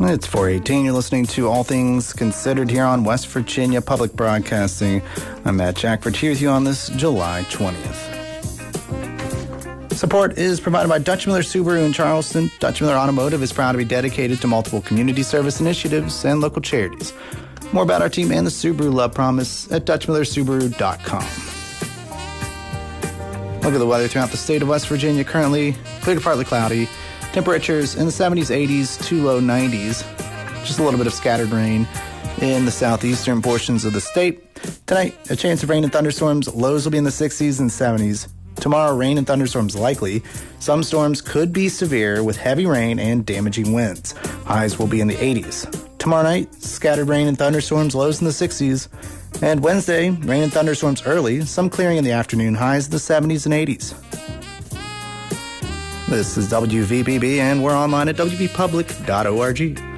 It's 4:18. You're listening to All Things Considered here on West Virginia Public Broadcasting. I'm Matt Jackford here with you on this July 20th. Support is provided by Dutch Miller Subaru in Charleston. Dutch Miller Automotive is proud to be dedicated to multiple community service initiatives and local charities. More about our team and the Subaru Love Promise at DutchMillerSubaru.com. Look at the weather throughout the state of West Virginia. Currently clear to partly cloudy. Temperatures in the 70s, 80s to low 90s. Just a little bit of scattered rain in the southeastern portions of the state. Tonight, a chance of rain and thunderstorms. Lows will be in the 60s and 70s. Tomorrow, rain and thunderstorms likely. Some storms could be severe with heavy rain and damaging winds. Highs will be in the 80s. Tomorrow night, scattered rain and thunderstorms. Lows in the 60s. And Wednesday, rain and thunderstorms early. Some clearing in the afternoon. Highs in the 70s and 80s. This is WVBB, and we're online at wvpublic.org.